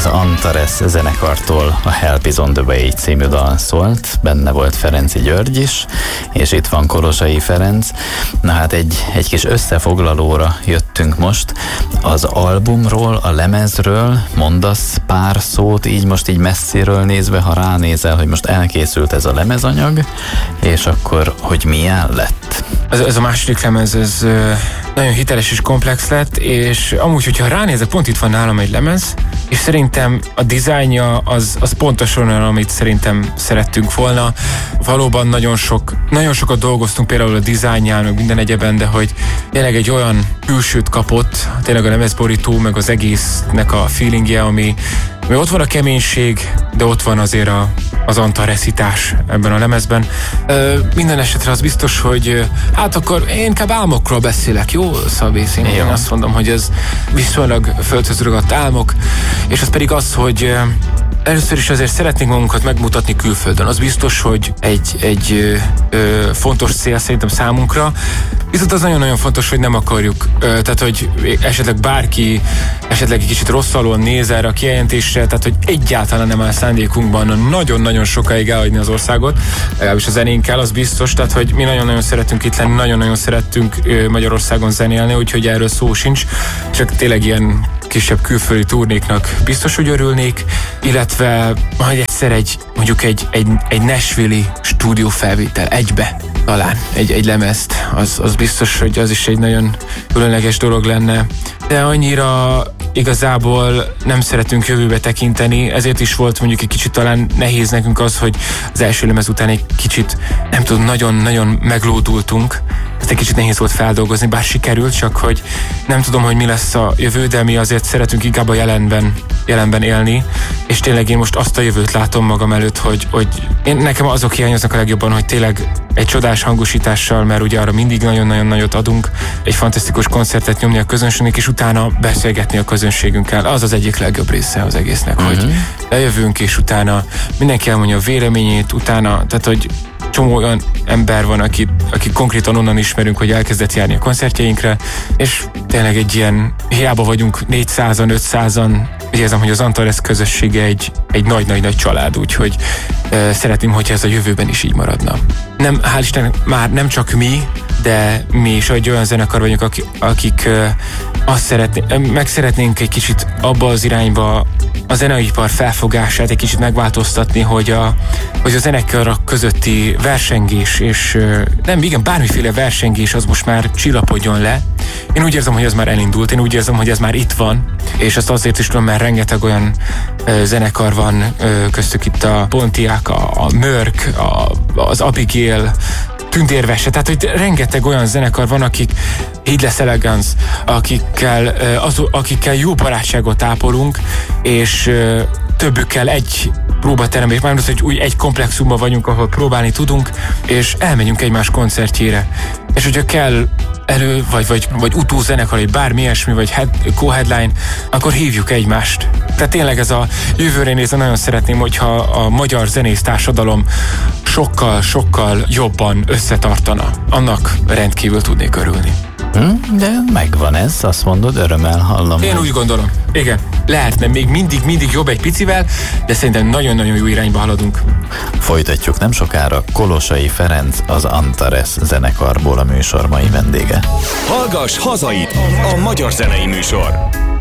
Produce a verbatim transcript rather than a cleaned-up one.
Az Antares zenekartól a Help is on the Way című dal szólt, benne volt Ferenczy György is, és itt van Kolosai Ferenc. Na hát egy, egy kis összefoglalóra jöttünk most. Az albumról, a lemezről mondasz pár szót, így most így messziről nézve, ha ránézel, hogy most elkészült ez a lemezanyag, és akkor, hogy milyen lett? Ez, ez a második lemez, ez nagyon hiteles és komplex lett, és amúgy, hogyha ránézek, pont itt van nálam egy lemez, és szerintem a dizájnja az, az pontosan olyan, amit szerintem szerettünk volna. Valóban nagyon sok, nagyon sokat dolgoztunk például a dizájnján, meg minden egyeben, de hogy tényleg egy olyan külsőt kapott, tényleg a lemezborító, meg az egésznek a feelingje, ami, ami ott van a keménység, de ott van azért a, az antareszitás ebben a lemezben. Ö, minden esetre az biztos, hogy hát akkor én inkább álmokról beszélek, jó, Szabész? Én, én azt mondom, hogy ez viszonylag földhöz ragadt álmok, és az pedig az, hogy először is azért szeretnénk magunkat megmutatni külföldön. Az biztos, hogy egy, egy ö, fontos cél szerintem számunkra, viszont az nagyon-nagyon fontos, hogy nem akarjuk, ö, tehát hogy esetleg bárki esetleg egy kicsit rosszalon néz erre a kijelentésre, tehát hogy egyáltalán nem áll szándékunkban nagyon-nagyon sokáig elhagyni az országot, legalábbis a zenénkkel, az biztos, tehát hogy mi nagyon-nagyon szeretünk itt lenni, nagyon-nagyon szerettünk ö, Magyarországon zenélni, úgyhogy erről szó sincs, csak tényleg ilyen kisebb külföldi turnéknak biztos, hogy örülnék, illetve majd egyszer egy, mondjuk egy, egy, egy Nashville-i stúdiófelvétel egybe talán, egy, egy lemezt, az, az biztos, hogy az is egy nagyon különleges dolog lenne. De annyira igazából nem szeretünk jövőbe tekinteni, ezért is volt mondjuk egy kicsit talán nehéz nekünk az, hogy az első lemez után egy kicsit, nem tudom, nagyon-nagyon meglódultunk. Ezt egy kicsit nehéz volt feldolgozni, bár sikerült, csak hogy nem tudom, hogy mi lesz a jövő, de mi azért szeretünk inkább a jelenben, jelenben élni, és tényleg én most azt a jövőt látom magam előtt, hogy, hogy én, nekem azok hiányoznak a legjobban, hogy tényleg egy csodás hangosítással, mert ugye arra mindig nagyon-nagyon nagyot adunk, egy fantasztikus koncertet nyomni a közönségnek, és utána beszélgetni a közönségünkkel. Az az egyik legjobb része az egésznek, uh-huh. hogy lejövünk, és utána mindenki elmondja a véleményét, utána, tehát hogy csomó olyan ember van, aki, aki konkrétan onnan ismerünk, hogy elkezdett járni a koncertjeinkre, és tényleg egy ilyen, hiába vagyunk négyszázan, ötszázan, úgy érzem, hogy az Antares közössége egy, egy nagy-nagy-nagy család, úgyhogy e, szeretném, hogyha ez a jövőben is így maradna. Nem, hál' Istennek már nem csak mi, de mi is egy olyan zenekar vagyunk, akik, akik e, azt szeretnénk, meg szeretnénk egy kicsit abba az irányba a zeneipar felfogását egy kicsit megváltoztatni, hogy a, hogy a zenekarak közötti versengés, és nem, igen, bármiféle versengés az most már csillapodjon le. Én úgy érzem, hogy ez már elindult, én úgy érzem, hogy ez már itt van, és ezt azért is tudom, mert rengeteg olyan ö, zenekar van, ö, köztük itt a Pontiac, a, a Mörk, a, az Abigail, Tündérvese, tehát hogy rengeteg olyan zenekar van, akik Heedless Elegance, akikkel, az, akikkel jó barátságot ápolunk, és többükkel egy próbateremben, és már az, hogy úgy egy komplexumban vagyunk, ahol próbálni tudunk, és elmegyünk egymás koncertjére. És hogyha kell elő, vagy, vagy, vagy utózenekar, vagy bármi ilyesmi, vagy head, co-headline, akkor hívjuk egymást. Tehát tényleg ez a jövőre nézve nagyon szeretném, hogyha a magyar zenész társadalom sokkal-sokkal jobban összetartana. Annak rendkívül tudnék örülni. Hm, de megvan ez, azt mondod, örömmel hallom. Én úgy gondolom. Igen, lehetne még mindig, mindig jobb egy picivel, de szerintem nagyon-nagyon jó irányba haladunk. Folytatjuk nem sokára. Kolosai Ferenc, az Antares zenekarból a műsor mai vendége. Hallgass hazait, a magyar zenei műsor.